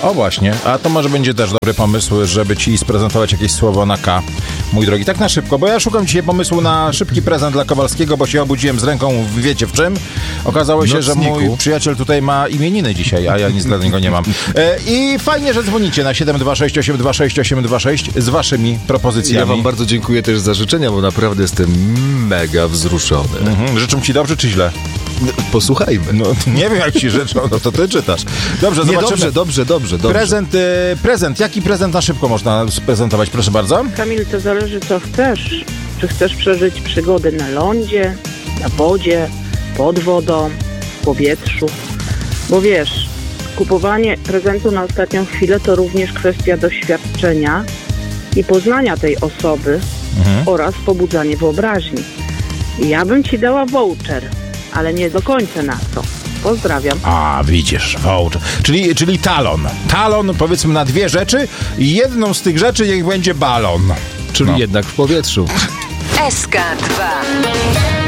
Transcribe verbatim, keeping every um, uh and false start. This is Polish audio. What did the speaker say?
O właśnie, a to może będzie też dobry pomysł, żeby ci sprezentować jakieś słowo na K, mój drogi. Tak na szybko, bo ja szukam dzisiaj pomysłu na szybki prezent dla Kowalskiego, bo się obudziłem z ręką, wiecie w czym? Okazało się, Nocniku. że mój przyjaciel tutaj ma imieniny dzisiaj, a ja nic dla niego nie mam. E, I fajnie, że dzwonicie na siedem dwa sześć osiem dwa sześć osiem dwa sześć z waszymi propozycjami. Ja wam bardzo dziękuję też za życzenia, bo naprawdę jestem mega wzruszony. Mhm. Życzą ci dobrze czy źle? Posłuchajmy. No, nie wiem, jak ci życzą, no to ty czytasz. Dobrze, Nie, zobaczymy. dobrze, dobrze, dobrze, dobrze. Prezent, y, prezent. Jaki prezent na szybko można sprezentować? Proszę bardzo. Kamil, to zależy co chcesz. Czy chcesz przeżyć przygody na lądzie, na wodzie, pod wodą, w powietrzu? Bo wiesz, kupowanie prezentu na ostatnią chwilę to również kwestia doświadczenia i poznania tej osoby Mhm. oraz pobudzanie wyobraźni. Ja bym ci dała voucher, ale nie do końca na co. Pozdrawiam. A, widzisz, voucher. Czyli, czyli talon. Talon, powiedzmy, na dwie rzeczy i jedną z tych rzeczy niech będzie balon. Czyli No. jednak w powietrzu. S K dwa.